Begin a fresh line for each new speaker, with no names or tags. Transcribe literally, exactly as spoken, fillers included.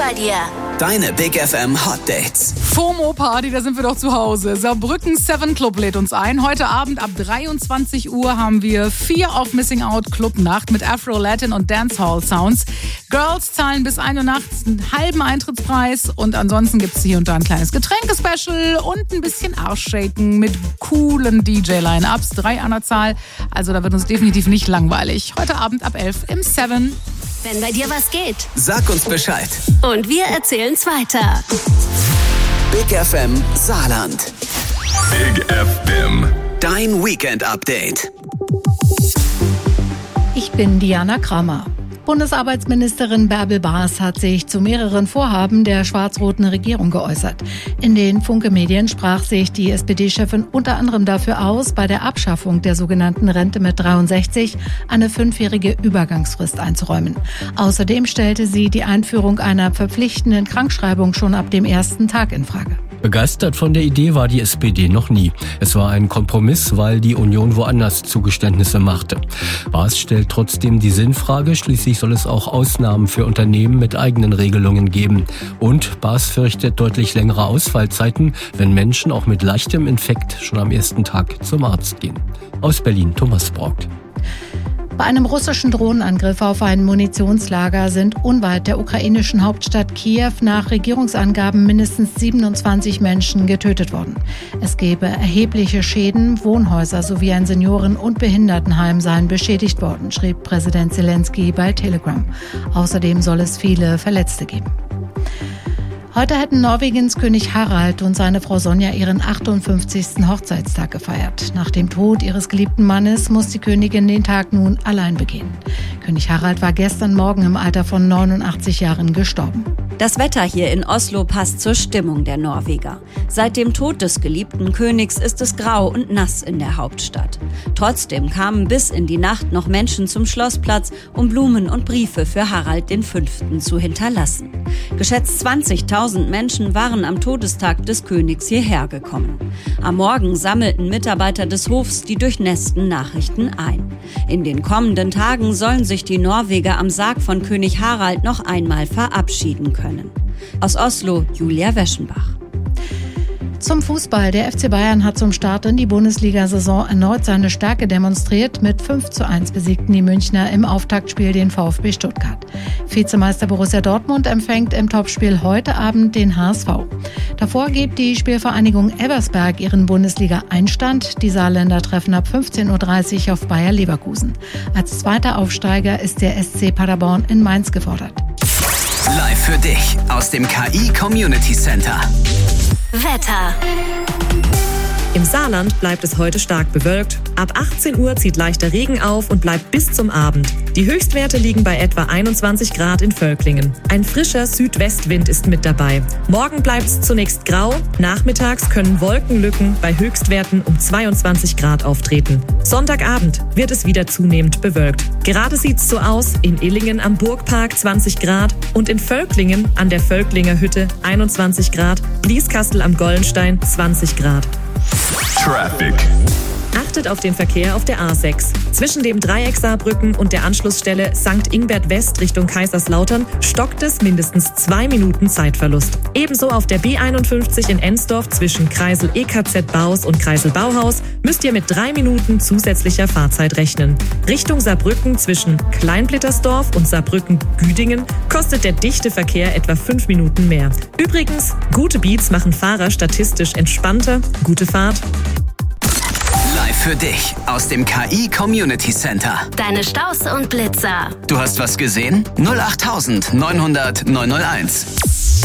bei dir.
Deine Big F M Hot Dates.
FOMO-Party, da sind wir doch zu Hause. Saarbrücken Seven Club lädt uns ein. Heute Abend ab dreiundzwanzig Uhr haben wir Fear of Missing Out Clubnacht mit Afro, Latin und Dancehall Sounds. Girls zahlen bis ein Uhr nachts einen halben Eintrittspreis und ansonsten gibt es hier und da ein kleines Getränkespecial und ein bisschen Arschshaken mit coolen D J-Line-Ups. Drei an der Zahl, also da wird uns definitiv nicht langweilig. Heute Abend ab elf im Seven.
Wenn bei dir was geht,
Sag uns Bescheid.
und wir erzählen's weiter.
Big F M Saarland.
Big F M.
Dein Weekend-Update.
Ich bin Diana Kramer. Bundesarbeitsministerin Bärbel Baas hat sich zu mehreren Vorhaben der schwarz-roten Regierung geäußert. In den Funke-Medien sprach sich die S P D-Chefin unter anderem dafür aus, bei der Abschaffung der sogenannten Rente mit dreiundsechzig eine fünfjährige Übergangsfrist einzuräumen. Außerdem stellte sie die Einführung einer verpflichtenden Krankschreibung schon ab dem ersten Tag in Frage.
Begeistert von der Idee war die S P D noch nie. Es war ein Kompromiss, weil die Union woanders Zugeständnisse machte. Baas stellt trotzdem die Sinnfrage, schließlich soll es auch Ausnahmen für Unternehmen mit eigenen Regelungen geben. Und Baas fürchtet deutlich längere Ausfallzeiten, wenn Menschen auch mit leichtem Infekt schon am ersten Tag zum Arzt gehen. Aus Berlin, Thomas Braugt.
Bei einem russischen Drohnenangriff auf ein Munitionslager sind unweit der ukrainischen Hauptstadt Kiew nach Regierungsangaben mindestens siebenundzwanzig Menschen getötet worden. Es gebe erhebliche Schäden, Wohnhäuser sowie ein Senioren- und Behindertenheim seien beschädigt worden, schrieb Präsident Zelensky bei Telegram. Außerdem soll es viele Verletzte geben. Heute hätten Norwegens König Harald und seine Frau Sonja ihren achtundfünfzigsten Hochzeitstag gefeiert. Nach dem Tod ihres geliebten Mannes muss die Königin den Tag nun allein begehen. König Harald war gestern Morgen im Alter von neunundachtzig Jahren gestorben.
Das Wetter hier in Oslo passt zur Stimmung der Norweger. Seit dem Tod des geliebten Königs ist es grau und nass in der Hauptstadt. Trotzdem kamen bis in die Nacht noch Menschen zum Schlossplatz, um Blumen und Briefe für Harald den Fünften zu hinterlassen. Geschätzt zwanzigtausend Menschen waren am Todestag des Königs hierher gekommen. Am Morgen sammelten Mitarbeiter des Hofs die durchnässten Nachrichten ein. In den kommenden Tagen sollen sich die Norweger am Sarg von König Harald noch einmal verabschieden können. Aus Oslo, Julia Weschenbach.
Zum Fußball. Der F C Bayern hat zum Start in die Bundesliga-Saison erneut seine Stärke demonstriert. Mit fünf zu eins besiegten die Münchner im Auftaktspiel den VfB Stuttgart. Vizemeister Borussia Dortmund empfängt im Topspiel heute Abend den H S V. Davor gibt die Spielvereinigung Elversberg ihren Bundesliga-Einstand. Die Saarländer treffen ab fünfzehn Uhr dreißig auf Bayer Leverkusen. Als zweiter Aufsteiger ist der S C Paderborn in Mainz gefordert.
Live für dich aus dem K I Community Center.
Wetter.
Im Saarland bleibt es heute stark bewölkt. Ab achtzehn Uhr zieht leichter Regen auf und bleibt bis zum Abend. Die Höchstwerte liegen bei etwa einundzwanzig Grad in Völklingen. Ein frischer Südwestwind ist mit dabei. Morgen bleibt es zunächst grau. Nachmittags können Wolkenlücken bei Höchstwerten um zweiundzwanzig Grad auftreten. Sonntagabend wird es wieder zunehmend bewölkt. Gerade sieht's so aus: in Illingen am Burgpark zwanzig Grad und in Völklingen an der Völklinger Hütte einundzwanzig Grad, Blieskastel am Gollenstein zwanzig Grad.
Traffic.
Achtet auf den Verkehr auf der A sechs. Zwischen dem Dreieck Saarbrücken und der Anschlussstelle Sankt Ingbert West Richtung Kaiserslautern stockt es mindestens zwei Minuten Zeitverlust. Ebenso auf der B einundfünfzig in Ensdorf zwischen Kreisel E K Z Baus und Kreisel Bauhaus müsst ihr mit drei Minuten zusätzlicher Fahrzeit rechnen. Richtung Saarbrücken zwischen Kleinblittersdorf und Saarbrücken-Güdingen kostet der dichte Verkehr etwa fünf Minuten mehr. Übrigens, gute Beats machen Fahrer statistisch entspannter. Gute Fahrt.
Live für dich aus dem K I Community Center.
Deine Staus und Blitzer.
Du hast was gesehen? null acht neunhundert neunhunderteins.